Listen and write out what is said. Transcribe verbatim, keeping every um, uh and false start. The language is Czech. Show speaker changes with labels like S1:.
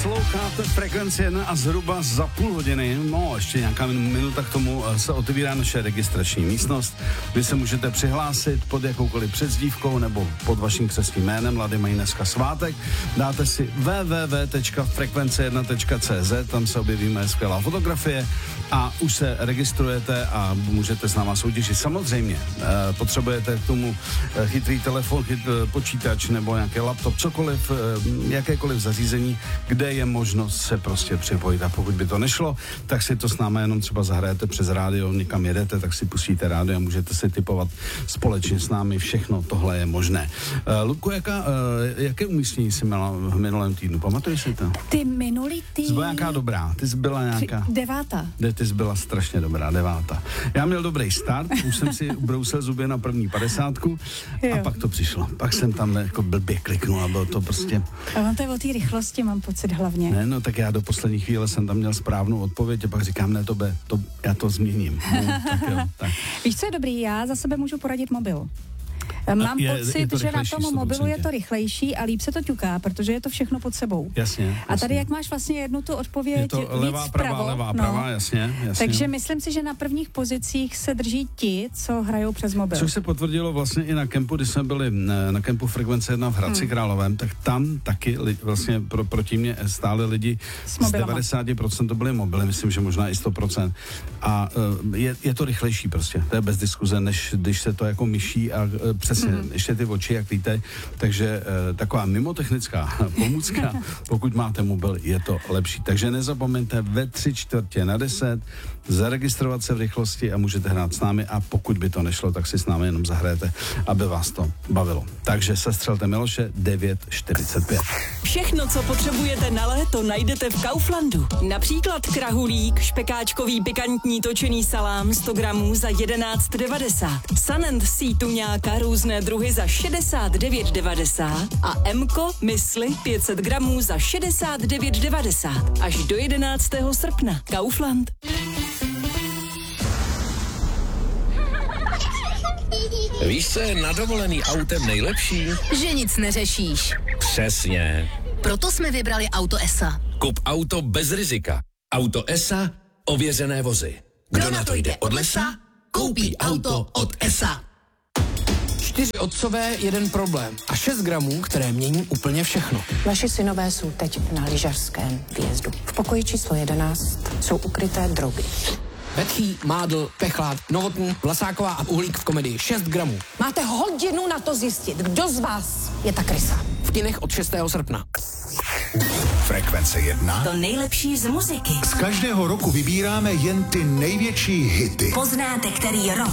S1: Posloucháte Frekvenci jedna a zhruba za půl hodiny, no ještě nějaká minuta k tomu, se otevírá naše registrační místnost. Vy se můžete přihlásit pod jakoukoliv přezdívkou nebo pod vaším křestním jménem. Mladí mají dneska svátek. Dáte si w w w tečka frekvence jedna tečka c z, tam se objeví moje skvělá fotografie a už se registrujete a můžete s náma soutěžit. Samozřejmě potřebujete k tomu chytrý telefon, chyt, počítač nebo nějaký laptop, cokoliv, jakékoliv zařízení, kde je možnost se prostě připojit. A pokud by to nešlo, tak si to s námi jenom třeba zahrajete přes rádio, někam jedete, tak si pustíte rádio a můžete si tipovat společně s námi. Všechno tohle je možné. Uh, Ludku, jaká, uh, jaké umístění jsi měla v minulém týdnu? Pamatuješ si to?
S2: Ty minulý týden...
S1: Jsi byla nějaká dobrá? Ty jsi byla nějaká...
S2: Devátá.
S1: De, ty jsi byla strašně dobrá, devátá. Já měl dobrý start, už jsem si ubrousel zuby na první padesátku a pak to přišlo. Pak jsem tam jako blbě kliknul a bylo to prostě...
S2: A on to je o té rychlosti, mám pocit hlavně.
S1: Ne, no tak já do poslední chvíle jsem tam měl správnou odpověď a pak říkám, ne, to, be, to já to změním. No, tak jo, tak.
S2: Víš, co je dobrý? Já za sebe můžu poradit mobil. Mám
S1: je,
S2: pocit,
S1: je
S2: že na tom mobilu je to rychlejší a líp se to ťuká, protože je to všechno pod sebou.
S1: Jasně, jasně.
S2: A tady, jak máš vlastně jednu tu odpověď
S1: je to
S2: víc
S1: levá, pravá,
S2: vpravo,
S1: levá,
S2: no.
S1: pravá, jasně, jasně.
S2: Takže myslím si, že na prvních pozicích se drží ti, co hrajou přes mobil.
S1: Což se potvrdilo vlastně i na kempu, kdy jsme byli na kempu Frekvence jedna v Hradci hmm. Královém, tak tam taky li, vlastně pro, proti mě stáli lidi z devadesát procent to byly mobily, myslím, že možná i sto procent. A uh, je, je to rychlejší prostě, to je bez diskuze, než když se to jako myší a uh, přesně, hmm. ještě ty oči, jak víte, takže e, taková mimotechnická pomůcka, pokud máte mobil, je to lepší. Takže nezapomeňte ve tři čtvrtě na deset zaregistrovat se v rychlosti a můžete hrát s námi a pokud by to nešlo, tak si s námi jenom zahrajete, aby vás to bavilo. Takže sestřelte Miloše devět čtyřicet pět.
S3: Všechno, co potřebujete na léto, najdete v Kauflandu. Například krahulík, špekáčkový pikantní točený salám sto gramů za jedenáct devadesát. Sun and Sea tuňáka různé druhy za šedesát devět devadesát a Mko mysli pět set gramů za šedesát devět devadesát. Až do jedenáctého srpna. Kaufland.
S4: Víš, co je na dovolený autem nejlepší?
S5: Že nic neřešíš.
S4: Přesně.
S5: Proto jsme vybrali Auto E S A.
S4: Kup auto bez rizika. Auto E S A, ověřené vozy. Kdo na to jde od lesa, koupí auto od E S A.
S6: Čtyři otcové, jeden problém a šest gramů, které mění úplně všechno.
S7: Naši synové jsou teď na lyžařském výjezdu. V pokoji číslo jedenáct jsou ukryté drogy.
S6: Betchý, Mádl, Pechlát, Novotný, Vlasáková a Uhlík v komedii šest gramů.
S7: Máte hodinu na to zjistit, kdo z vás je ta krysa.
S6: V kinech od šestého srpna.
S8: Frekvence jedna.
S3: To nejlepší z muziky.
S8: Z každého roku vybíráme jen ty největší hity.
S3: Poznáte, který rok.